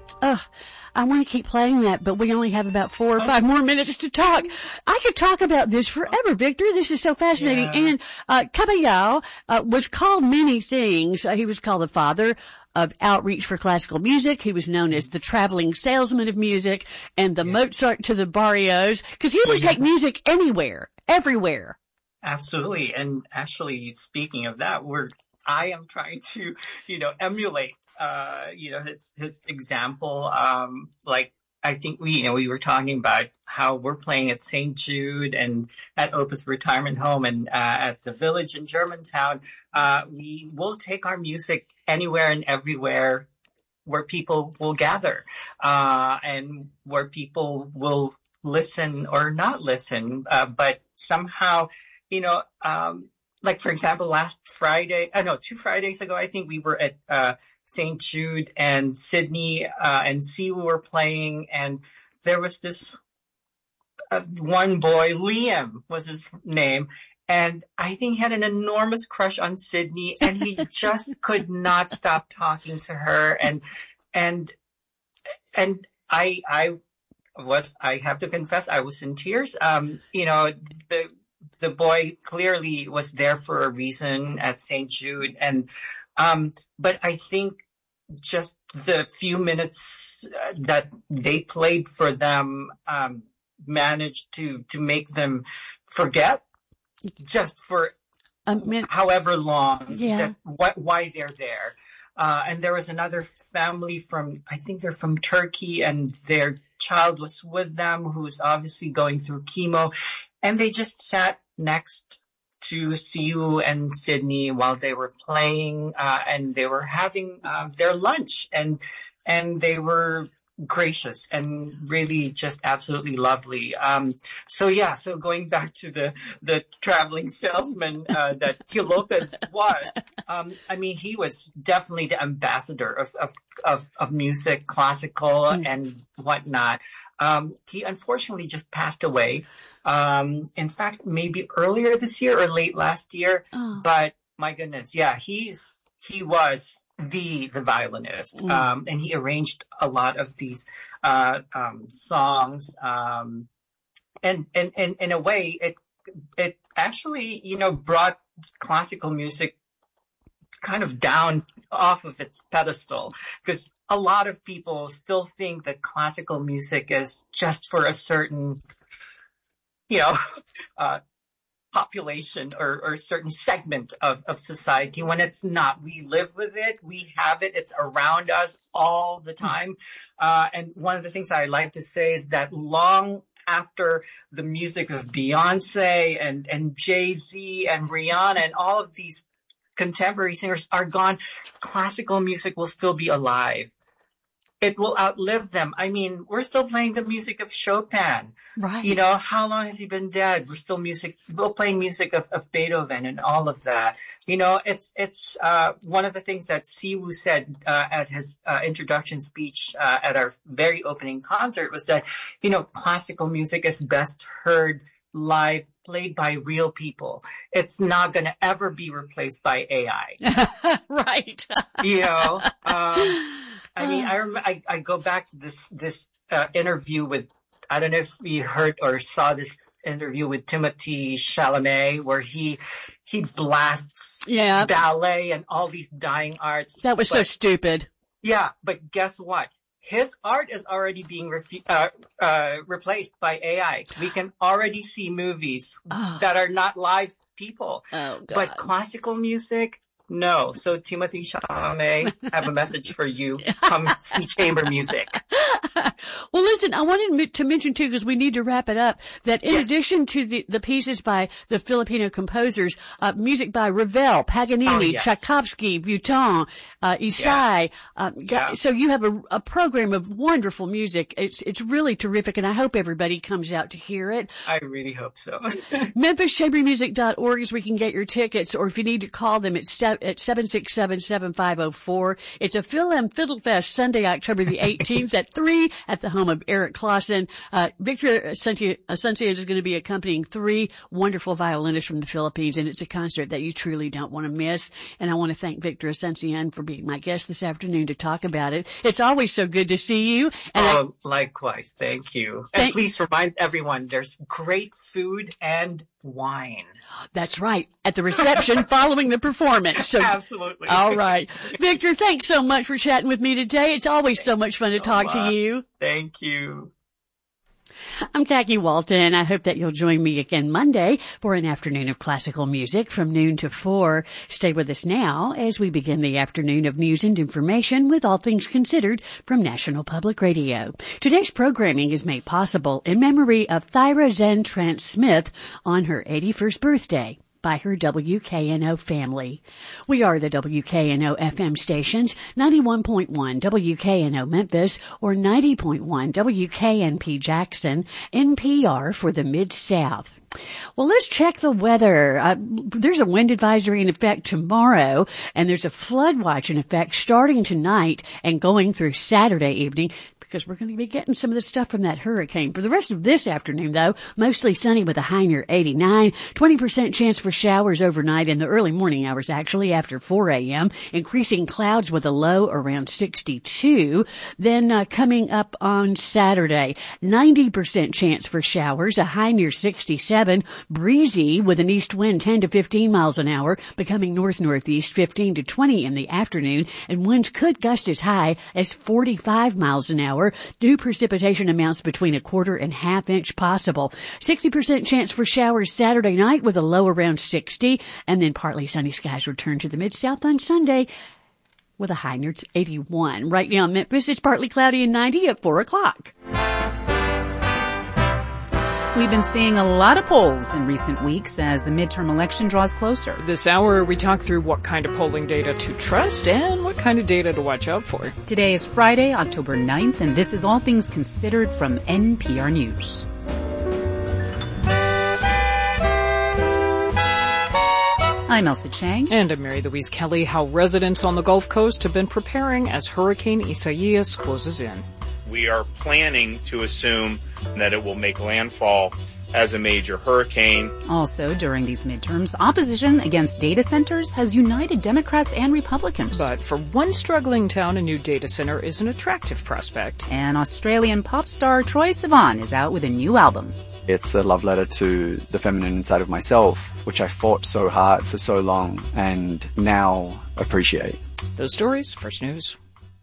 Oh, I want to keep playing that, but we only have about 4 or 5 more minutes to talk. I could talk about this forever, Victor. This is so fascinating. Yeah. And Caballao was called many things. He was called the father of outreach for classical music. He was known as the traveling salesman of music and the Mozart to the barrios, because he would take music anywhere, everywhere. Absolutely. And actually, speaking of that, I am trying to, emulate, his example. Like, I think we were talking about how we're playing at St. Jude and at Opus Retirement Home and, at the Village in Germantown. We will take our music anywhere and everywhere where people will gather, and where people will listen or not listen. But somehow, like, for example, 2 Fridays ago, I think we were at, St. Jude and Sydney, and Siwu were playing, and there was this, one boy, Liam was his name, and I think he had an enormous crush on Sydney, and he just could not stop talking to her, and I have to confess, I was in tears. The boy clearly was there for a reason at St. Jude, but I think just the few minutes that they played for them, managed to make them forget just for however long why they're there. And there was another family I think they're from Turkey, and their child was with them who's obviously going through chemo, and they just sat next to Siu and Sydney while they were playing, and they were having their lunch, and they were gracious and really just absolutely lovely. So going back to the traveling salesman that Gil Lopez was, he was definitely the ambassador of music, classical and whatnot. He unfortunately just passed away. In fact, maybe earlier this year or late last year, but my goodness, he was the violinist, and he arranged a lot of these, songs, and in a way, it actually, brought classical music kind of down off of its pedestal, because a lot of people still think that classical music is just for a certain population or a certain segment of society, when it's not. We live with it. We have it. It's around us all the time. And one of the things I like to say is that long after the music of Beyonce and Jay-Z and Rihanna and all of these contemporary singers are gone, classical music will still be alive. It will outlive them. We're still playing the music of Chopin. Right. How long has he been dead? We're playing music of Beethoven and all of that. It's one of the things that Siwu said, at his, introduction speech, at our very opening concert was that, classical music is best heard live, played by real people. It's not going to ever be replaced by AI. Right. I go back to this interview with, I don't know if you heard or saw this interview with Timothée Chalamet, where he blasts ballet and all these dying arts. That was so stupid. Yeah, but guess what? His art is already being replaced by AI. We can already see movies that are not live people. Oh, God. But classical music, no. So Timothée Chalamet, I have a message for you. Come see chamber music. Well, listen, I wanted to mention too, because we need to wrap it up, that in addition to the pieces by the Filipino composers, music by Ravel, Paganini, Tchaikovsky, Vuitton, Isai. So you have a program of wonderful music. It's really terrific, and I hope everybody comes out to hear it. I really hope so. MemphisChamberMusic.org is where you can get your tickets, or if you need to call them, it's at 767-7504. It's a Phil M. Fiddle Fest, Sunday, October the 18th at 3 3 at the home of Eric Clausen. Victor Asuncion is going to be accompanying 3 wonderful violinists from the Philippines, and it's a concert that you truly don't want to miss. And I want to thank Victor Asuncion for being my guest this afternoon to talk about it. It's always so good to see you. And likewise. Thank you. And please remind everyone, there's great food and wine. That's right. At the reception following the performance. So, absolutely. All right. Victor, thanks so much for chatting with me today. It's always so much fun to talk to you. Thank you. I'm Khaki Walton. I hope that you'll join me again Monday for an afternoon of classical music from noon to 4. Stay with us now as we begin the afternoon of news and information with All Things Considered from National Public Radio. Today's programming is made possible in memory of Thyra Zen Trance Smith on her 81st birthday by her WKNO family. We are the WKNO FM stations, 91.1 WKNO Memphis or 90.1 WKNP Jackson, NPR for the Mid-South. Well, let's check the weather. There's a wind advisory in effect tomorrow, and there's a flood watch in effect starting tonight and going through Saturday evening, because we're going to be getting some of the stuff from that hurricane. For the rest of this afternoon, though, mostly sunny with a high near 89, 20% chance for showers overnight in the early morning hours, actually, after 4 a.m., increasing clouds with a low around 62. Then coming up on Saturday, 90% chance for showers, a high near 67, breezy with an east wind 10 to 15 miles an hour, becoming north-northeast 15 to 20 in the afternoon, and winds could gust as high as 45 miles an hour. New precipitation amounts between a quarter and half-inch possible. 60% chance for showers Saturday night with a low around 60, and then partly sunny skies return to the Mid-South on Sunday with a high near 81. Right now in Memphis, it's partly cloudy and 90 at 4 o'clock. We've been seeing a lot of polls in recent weeks as the midterm election draws closer. This hour, we talk through what kind of polling data to trust and what kind of data to watch out for. Today is Friday, October 9th, and this is All Things Considered from NPR News. I'm Elsa Chang. And I'm Mary Louise Kelly. How residents on the Gulf Coast have been preparing as Hurricane Isaias closes in. We are planning to assume that it will make landfall as a major hurricane. Also, during these midterms, opposition against data centers has united Democrats and Republicans. But for one struggling town, a new data center is an attractive prospect. And Australian pop star Troye Sivan is out with a new album. It's a love letter to the feminine inside of myself, which I fought so hard for so long and now appreciate. Those stories, First News.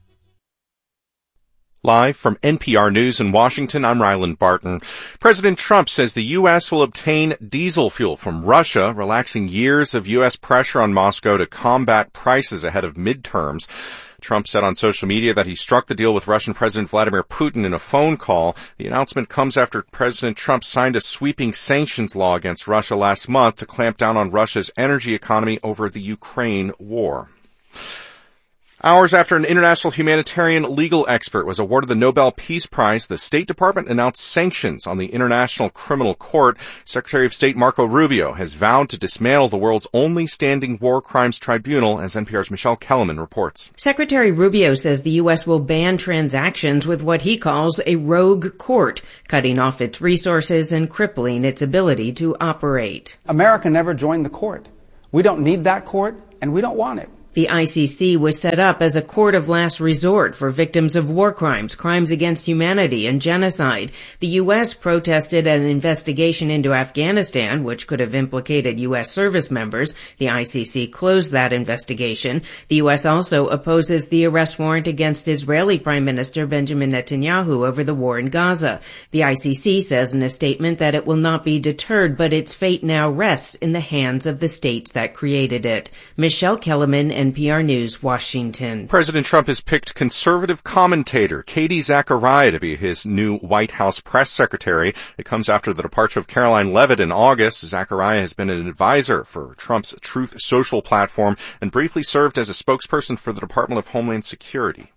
Live from NPR News in Washington, I'm Ryland Barton. President Trump says the U.S. will obtain diesel fuel from Russia, relaxing years of U.S. pressure on Moscow to combat prices ahead of midterms. Trump said on social media that he struck the deal with Russian President Vladimir Putin in a phone call. The announcement comes after President Trump signed a sweeping sanctions law against Russia last month to clamp down on Russia's energy economy over the Ukraine war. Hours after an international humanitarian legal expert was awarded the Nobel Peace Prize, the State Department announced sanctions on the International Criminal Court. Secretary of State Marco Rubio has vowed to dismantle the world's only standing war crimes tribunal, as NPR's Michelle Kellerman reports. Secretary Rubio says the U.S. will ban transactions with what he calls a rogue court, cutting off its resources and crippling its ability to operate. America never joined the court. We don't need that court, and we don't want it. The ICC was set up as a court of last resort for victims of war crimes, crimes against humanity, and genocide. The U.S. protested an investigation into Afghanistan, which could have implicated U.S. service members. The ICC closed that investigation. The U.S. also opposes the arrest warrant against Israeli Prime Minister Benjamin Netanyahu over the war in Gaza. The ICC says in a statement that it will not be deterred, but its fate now rests in the hands of the states that created it. Michelle Kellerman, NPR News, Washington. President Trump has picked conservative commentator Katie Zachariah to be his new White House press secretary. It comes after the departure of Caroline Leavitt in August. Zachariah has been an advisor for Trump's Truth Social platform and briefly served as a spokesperson for the Department of Homeland Security.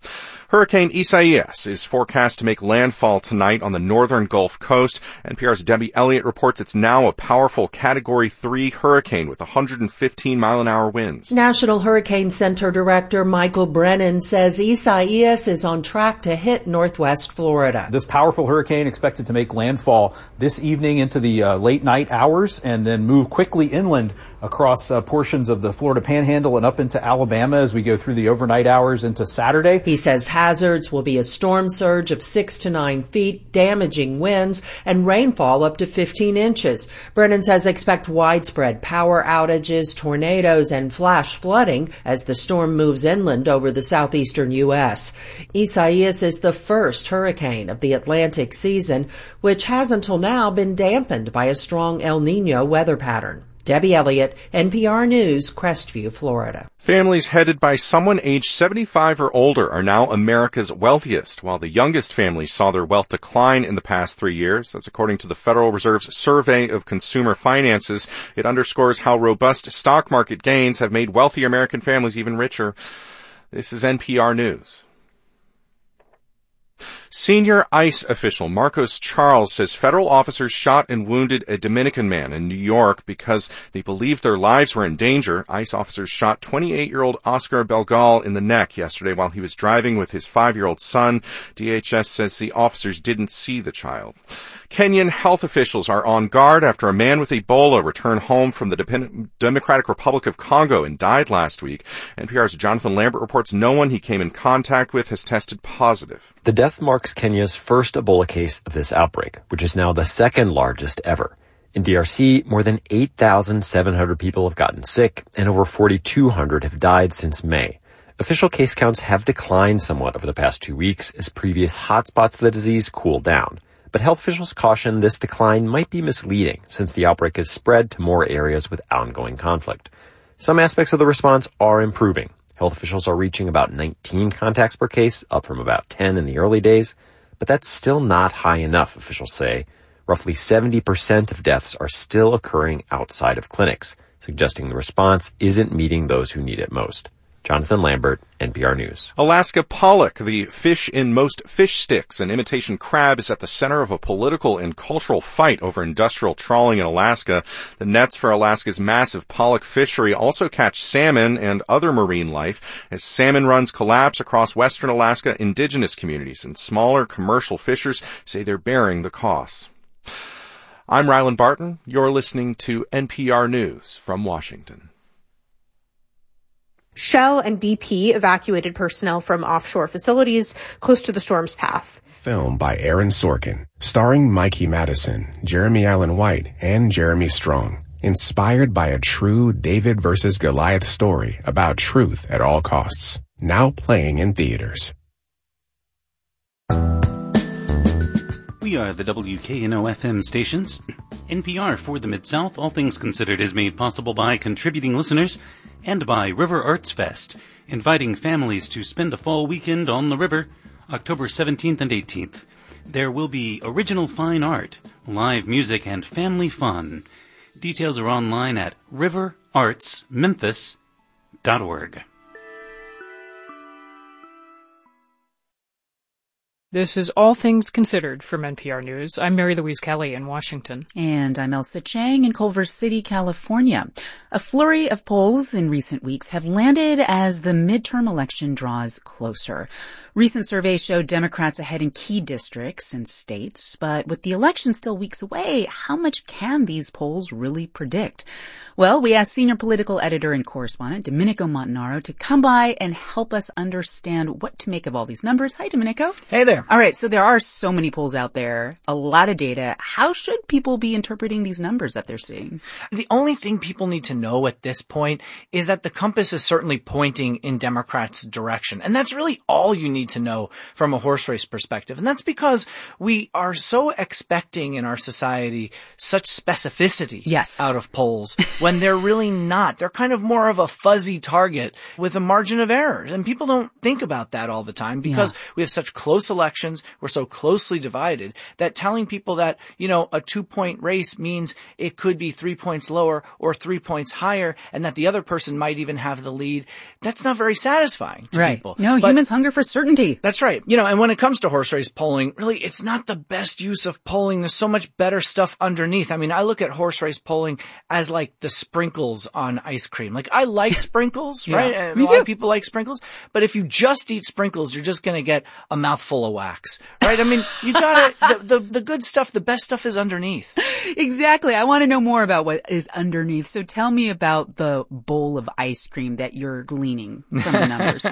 Hurricane Isaias is forecast to make landfall tonight on the northern Gulf Coast. NPR's Debbie Elliott reports it's now a powerful Category 3 hurricane with 115-mile-an-hour winds. National Hurricane Center Director Michael Brennan says Isaias is on track to hit northwest Florida. This powerful hurricane expected to make landfall this evening into the late night hours and then move quickly inland across portions of the Florida Panhandle and up into Alabama as we go through the overnight hours into Saturday. He says hazards will be a storm surge of 6 to 9 feet, damaging winds, and rainfall up to 15 inches. Brennan says expect widespread power outages, tornadoes, and flash flooding as the storm moves inland over the southeastern U.S. Isaias is the first hurricane of the Atlantic season, which has until now been dampened by a strong El Niño weather pattern. Debbie Elliott, NPR News, Crestview, Florida. Families headed by someone aged 75 or older are now America's wealthiest, while the youngest families saw their wealth decline in the past 3 years. That's according to the Federal Reserve's Survey of Consumer Finances. It underscores how robust stock market gains have made wealthy American families even richer. This is NPR News. Senior ICE official Marcos Charles says federal officers shot and wounded a Dominican man in New York because they believed their lives were in danger. ICE officers shot 28-year-old Oscar Belgal in the neck yesterday while he was driving with his 5-year-old son. DHS says the officers didn't see the child. Kenyan health officials are on guard after a man with Ebola returned home from the Democratic Republic of Congo and died last week. NPR's Jonathan Lambert reports no one he came in contact with has tested positive. The death marks Kenya's first Ebola case of this outbreak, which is now the second largest ever. In DRC, more than 8,700 people have gotten sick, and over 4,200 have died since May. Official case counts have declined somewhat over the past 2 weeks as previous hotspots of the disease cooled down. But health officials caution this decline might be misleading since the outbreak has spread to more areas with ongoing conflict. Some aspects of the response are improving. Health officials are reaching about 19 contacts per case, up from about 10 in the early days. But that's still not high enough, officials say. Roughly 70% of deaths are still occurring outside of clinics, suggesting the response isn't meeting those who need it most. Jonathan Lambert, NPR News. Alaska pollock, the fish in most fish sticks, an imitation crab, is at the center of a political and cultural fight over industrial trawling in Alaska. The nets for Alaska's massive pollock fishery also catch salmon and other marine life. As salmon runs collapse across western Alaska, indigenous communities and smaller commercial fishers say they're bearing the costs. I'm Ryland Barton. You're listening to NPR News from Washington. Shell and BP evacuated personnel from offshore facilities close to the storm's path. Film by Aaron Sorkin, starring Mikey Madison, Jeremy Allen White, and Jeremy Strong. Inspired by a true David versus Goliath story about truth at all costs. Now playing in theaters. We are the WKNO-FM stations. NPR for the Mid-South, All Things Considered, is made possible by contributing listeners and by River Arts Fest, inviting families to spend a fall weekend on the river, October 17th and 18th. There will be original fine art, live music, and family fun. Details are online at riverartsmemphis.org. This is All Things Considered from NPR News. I'm Mary Louise Kelly in Washington. And I'm Elsa Chang in Culver City, California. A flurry of polls in recent weeks have landed as the midterm election draws closer. Recent surveys show Democrats ahead in key districts and states, but with the election still weeks away, how much can these polls really predict? Well, we asked senior political editor and correspondent Domenico Montanaro to come by and help us understand what to make of all these numbers. Hi, Domenico. Hey there. All right, so there are so many polls out there, a lot of data. How should people be interpreting these numbers that they're seeing? The only thing people need to know at this point is that the compass is certainly pointing in Democrats' direction. And that's really all you need to know from a horse race perspective. And that's because we are so expecting in our society such specificity out of polls when they're really not. They're kind of more of a fuzzy target with a margin of error. And people don't think about that all the time because we have such close elections elections were so closely divided that telling people that, a 2-point race means it could be 3 points lower or 3 points higher and that the other person might even have the lead, that's not very satisfying to people. No, humans hunger for certainty. That's right. And when it comes to horse race polling, really, it's not the best use of polling. There's so much better stuff underneath. I mean, I look at horse race polling as like the sprinkles on ice cream. Like, I like sprinkles, right? And a lot of people like sprinkles. But if you just eat sprinkles, you're just going to get a mouthful of wax, right? I mean, you gotta, the good stuff, the best stuff is underneath. Exactly. I want to know more about what is underneath. So tell me about the bowl of ice cream that you're gleaning from the numbers.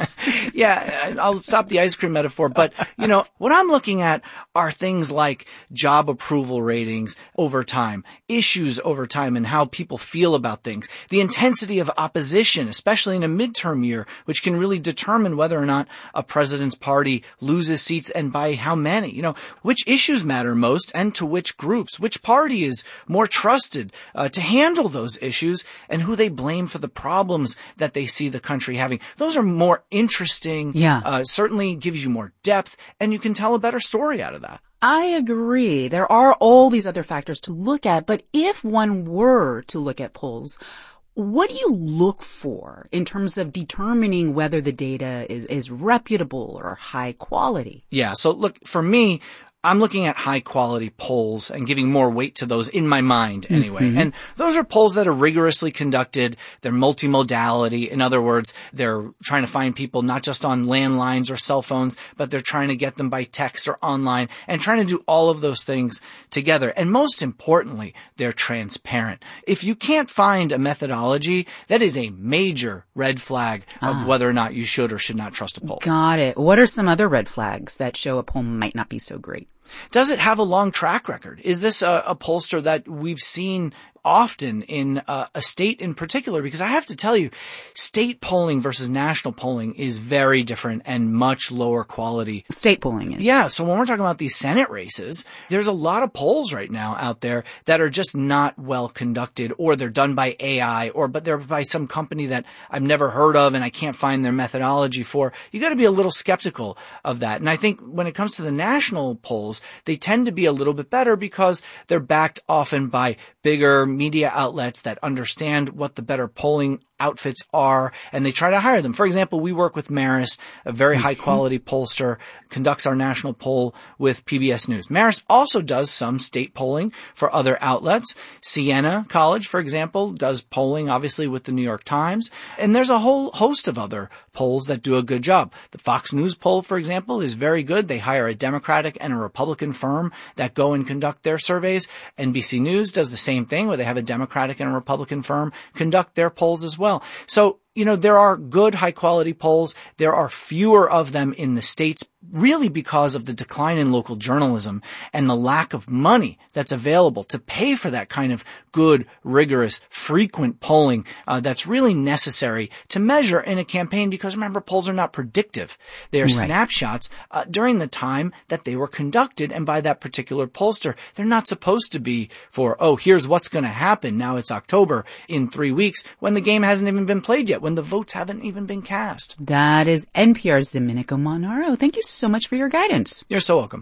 Yeah, I'll stop the ice cream metaphor. But, what I'm looking at are things like job approval ratings over time, issues over time, and how people feel about things, the intensity of opposition, especially in a midterm year, which can really determine whether or not a president's party loses seats and by how many. Which issues matter most and to which groups, which party is more trusted to handle those issues, and who they blame for the problems that they see the country having. Those are more interesting. Yeah. Certainly gives you more depth, and you can tell a better story out of that. I agree. There are all these other factors to look at, but if one were to look at polls, what do you look for in terms of determining whether the data is reputable or high quality? Yeah. So look, for me, I'm looking at high quality polls and giving more weight to those in my mind anyway. Mm-hmm. And those are polls that are rigorously conducted. They're multimodality. In other words, they're trying to find people not just on landlines or cell phones, but they're trying to get them by text or online and trying to do all of those things together. And most importantly, they're transparent. If you can't find a methodology, that is a major red flag of whether or not you should or should not trust a poll. Got it. What are some other red flags that show a poll might not be so great? Does it have a long track record? Is this a pollster that we've seen often in a state in particular? Because I have to tell you, state polling versus national polling is very different and much lower quality. State polling is. Yeah. So when we're talking about these Senate races, there's a lot of polls right now out there that are just not well conducted, or they're done by AI, but they're by some company that I've never heard of and I can't find their methodology for. You got to be a little skeptical of that. And I think when it comes to the national polls, they tend to be a little bit better because they're backed often by bigger media outlets that understand what the better polling outfits are, and they try to hire them. For example, we work with Marist, a very high quality pollster, conducts our national poll with PBS News. Marist also does some state polling for other outlets. Siena College, for example, does polling obviously with the New York Times, and there's a whole host of other polls that do a good job. The Fox News poll, for example, is very good. They hire a Democratic and a Republican firm that go and conduct their surveys. NBC News does the same thing, where they have a Democratic and a Republican firm conduct their polls as well. So, there are good high quality polls. There are fewer of them in the states, really because of the decline in local journalism and the lack of money that's available to pay for that kind of good, rigorous, frequent polling that's really necessary to measure in a campaign. Because remember, polls are not predictive. They are snapshots during the time that they were conducted and by that particular pollster. They're not supposed to be for, here's what's going to happen. Now it's October in 3 weeks when the game hasn't even been played yet, when the votes haven't even been cast. That is NPR's Domenico Monaro. Thank you so much for your guidance. You're so welcome.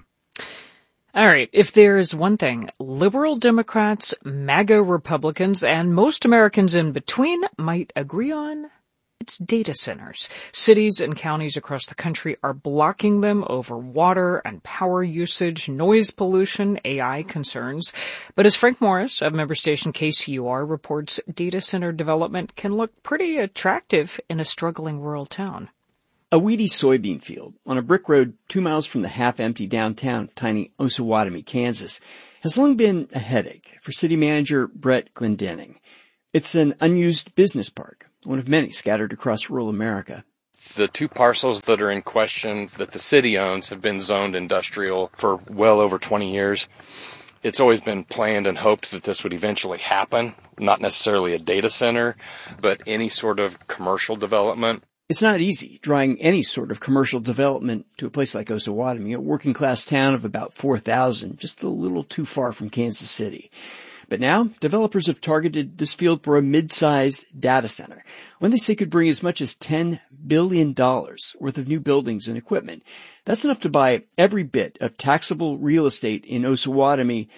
All right. If there is one thing liberal Democrats, MAGA Republicans, and most Americans in between might agree on, it's data centers. Cities and counties across the country are blocking them over water and power usage, noise pollution, AI concerns. But as Frank Morris of member station KCUR reports, data center development can look pretty attractive in a struggling rural town. A weedy soybean field on a brick road 2 miles from the half-empty downtown of tiny Osawatomie, Kansas, has long been a headache for city manager Brett Glendenning. It's an unused business park, one of many scattered across rural America. The 2 parcels that are in question that the city owns have been zoned industrial for well over 20 years. It's always been planned and hoped that this would eventually happen, not necessarily a data center, but any sort of commercial development. It's not easy drawing any sort of commercial development to a place like Osawatomie, a working-class town of about 4,000, just a little too far from Kansas City. But now, developers have targeted this field for a mid-sized data center, one they say could bring as much as $10 billion worth of new buildings and equipment. That's enough to buy every bit of taxable real estate in Osawatomie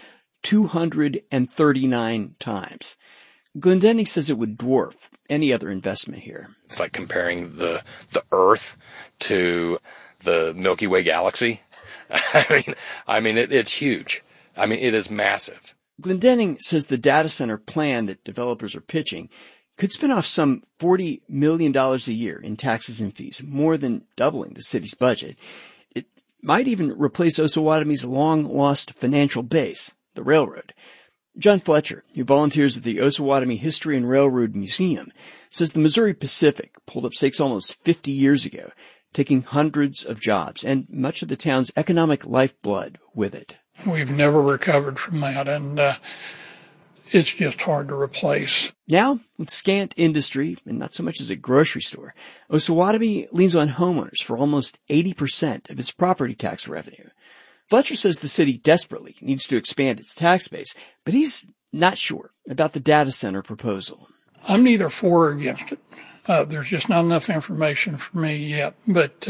239 times. Glendenning says it would dwarf any other investment here. It's like comparing the Earth to the Milky Way galaxy. I mean, it's huge. I mean, it is massive. Glendenning says the data center plan that developers are pitching could spin off some $40 million a year in taxes and fees, more than doubling the city's budget. It might even replace Osawatomie's long-lost financial base, the railroad. John Fletcher, who volunteers at the Osawatomie History and Railroad Museum, says the Missouri Pacific pulled up stakes almost 50 years ago, taking hundreds of jobs and much of the town's economic lifeblood with it. We've never recovered from that, and it's just hard to replace. Now, with scant industry and not so much as a grocery store, Osawatomie leans on homeowners for almost 80% of its property tax revenue. Fletcher says the city desperately needs to expand its tax base, but he's not sure about the data center proposal. I'm neither for or against it. There's just not enough information for me yet, but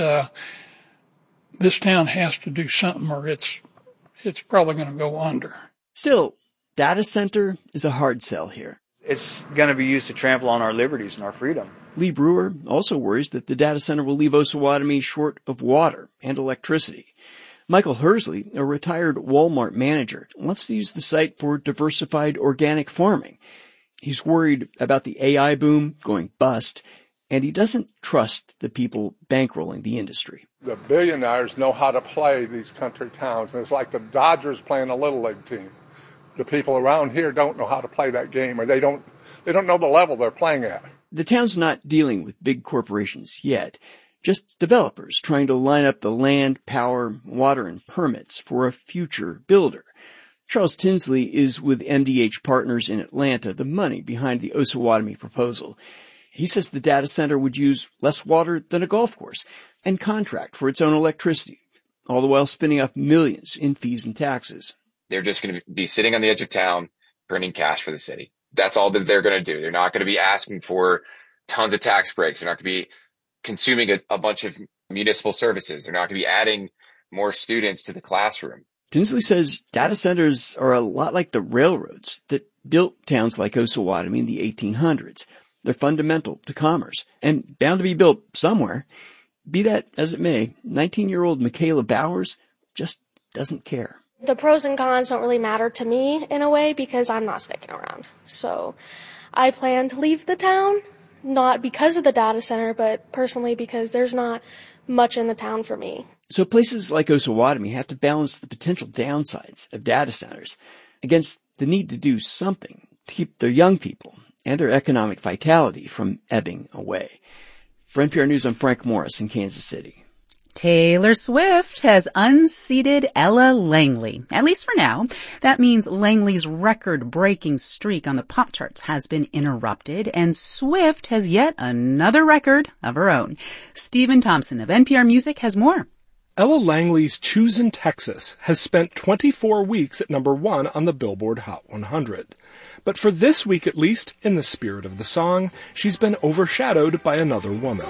this town has to do something or it's probably going to go under. Still, data center is a hard sell here. It's going to be used to trample on our liberties and our freedom. Lee Brewer also worries that the data center will leave Osawatomie short of water and electricity. Michael Hersley, a retired Walmart manager, wants to use the site for diversified organic farming. He's worried about the AI boom going bust, and he doesn't trust the people bankrolling the industry. The billionaires know how to play these country towns, and it's like the Dodgers playing a little league team. The people around here don't know how to play that game, or they don't know the level they're playing at. The town's not dealing with big corporations yet, just developers trying to line up the land, power, water, and permits for a future builder. Charles Tinsley is with MDH Partners in Atlanta, the money behind the Osawatomie proposal. He says the data center would use less water than a golf course and contract for its own electricity, all the while spinning off millions in fees and taxes. They're just going to be sitting on the edge of town, printing cash for the city. That's all that they're going to do. They're not going to be asking for tons of tax breaks. They're not going to be consuming a bunch of municipal services. They're not going to be adding more students to the classroom. Tinsley says data centers are a lot like the railroads that built towns like Osawatomie in the 1800s. They're fundamental to commerce and bound to be built somewhere. Be that as it may, 19-year-old Michaela Bowers just doesn't care. The pros and cons don't really matter to me in a way because I'm not sticking around. So I plan to leave the town, not because of the data center, but personally because there's not much in the town for me. So places like Osawatomie have to balance the potential downsides of data centers against the need to do something to keep their young people and their economic vitality from ebbing away. For NPR News, I'm Frank Morris in Kansas City. Taylor Swift has unseated Ella Langley, at least for now. That means Langley's record-breaking streak on the pop charts has been interrupted, and Swift has yet another record of her own. Stephen Thompson of NPR Music has more. Ella Langley's Choosin' Texas has spent 24 weeks at number 1 on the Billboard Hot 100. But for this week at least, in the spirit of the song, she's been overshadowed by another woman.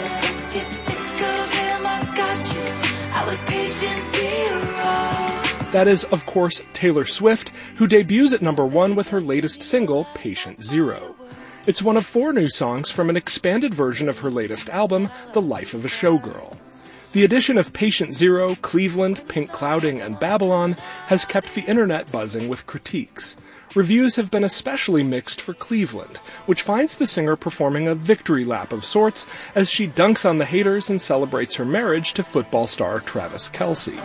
That is, of course, Taylor Swift, who debuts at number 1 with her latest single, Patient Zero. It's one of 4 new songs from an expanded version of her latest album, The Life of a Showgirl. The addition of Patient Zero, Cleveland, Pink Clouding, and Babylon has kept the internet buzzing with critiques. Reviews have been especially mixed for Cleveland, which finds the singer performing a victory lap of sorts as she dunks on the haters and celebrates her marriage to football star Travis Kelce.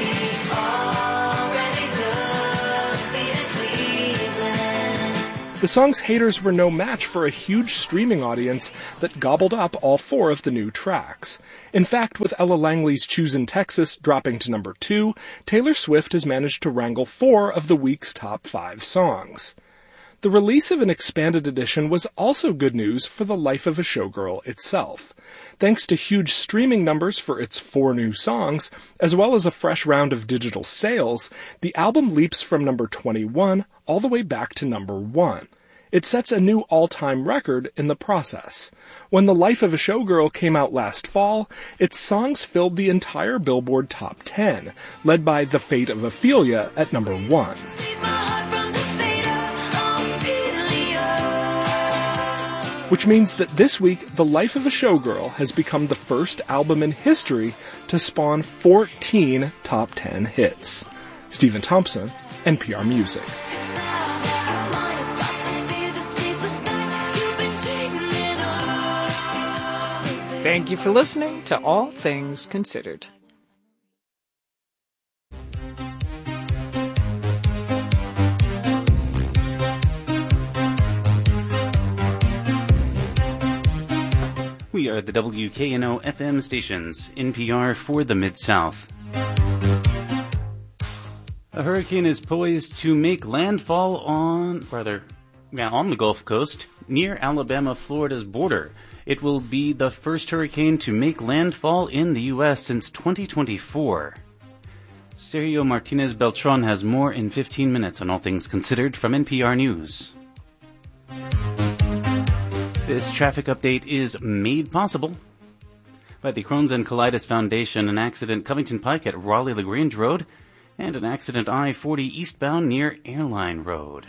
The song's haters were no match for a huge streaming audience that gobbled up all 4 of the new tracks. In fact, with Ella Langley's Choosin' Texas dropping to number 2, Taylor Swift has managed to wrangle 4 of the week's top 5 songs. The release of an expanded edition was also good news for The Life of a Showgirl itself. Thanks to huge streaming numbers for its 4 new songs, as well as a fresh round of digital sales, the album leaps from number 21 all the way back to number 1. It sets a new all-time record in the process. When The Life of a Showgirl came out last fall, its songs filled the entire Billboard Top 10, led by The Fate of Ophelia at number 1. Which means that this week, The Life of a Showgirl has become the first album in history to spawn 14 top 10 hits. Stephen Thompson, NPR Music. Thank you for listening to All Things Considered. We are the WKNO FM stations, NPR for the Mid-South. A hurricane is poised to make landfall on the Gulf Coast, near Alabama-Florida's border. It will be the first hurricane to make landfall in the U.S. since 2024. Sergio Martinez Beltran has more in 15 minutes on All Things Considered from NPR News. This traffic update is made possible by the Crohn's and Colitis Foundation, an accident Covington Pike at Raleigh-LaGrange Road, and an accident I-40 eastbound near Airline Road.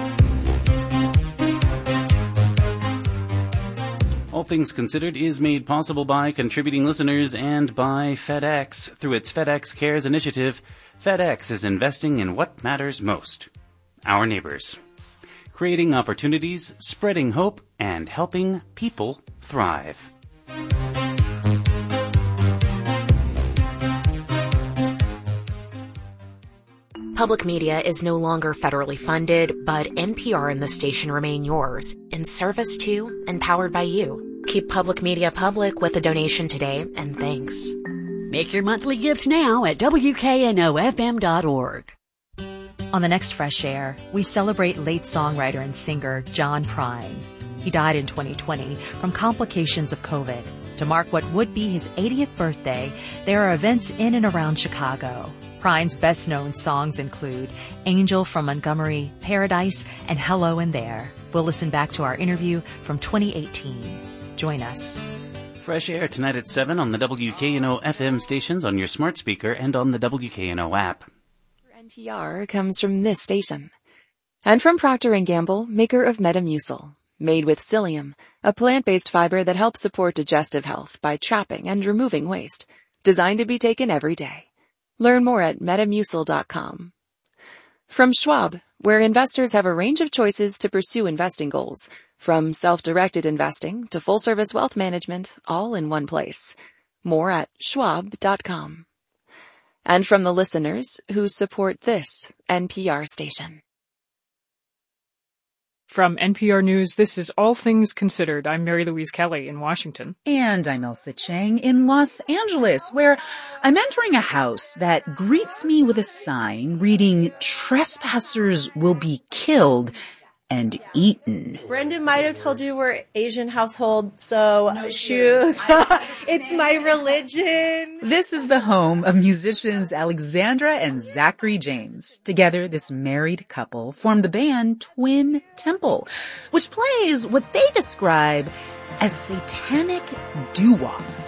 All Things Considered is made possible by contributing listeners and by FedEx. Through its FedEx Cares initiative, FedEx is investing in what matters most: our neighbors. Creating opportunities, spreading hope, and helping people thrive. Public media is no longer federally funded, but NPR and the station remain yours, in service to and powered by you. Keep public media public with a donation today, and thanks. Make your monthly gift now at WKNOFM.org. On the next Fresh Air, we celebrate late songwriter and singer John Prine. He died in 2020 from complications of COVID. To mark what would be his 80th birthday, there are events in and around Chicago. Prine's best-known songs include Angel from Montgomery, Paradise, and Hello in There. We'll listen back to our interview from 2018. Join us. Fresh Air tonight at 7 on the WKNO FM stations, on your smart speaker, and on the WKNO app. NPR comes from this station. And from Procter & Gamble, maker of Metamucil. Made with psyllium, a plant-based fiber that helps support digestive health by trapping and removing waste. Designed to be taken every day. Learn more at Metamucil.com. From Schwab, where investors have a range of choices to pursue investing goals. From self-directed investing to full-service wealth management, all in one place. More at Schwab.com. And from the listeners who support this NPR station. From NPR News, this is All Things Considered. I'm Mary Louise Kelly in Washington. And I'm Elsa Chang in Los Angeles, where I'm entering a house that greets me with a sign reading, "Trespassers will be killed and eaten." Brendan might have told you we're Asian household, so shoes. It's my religion. This is the home of musicians Alexandra and Zachary James. Together, this married couple formed the band Twin Temple, which plays what they describe as satanic doo-wop.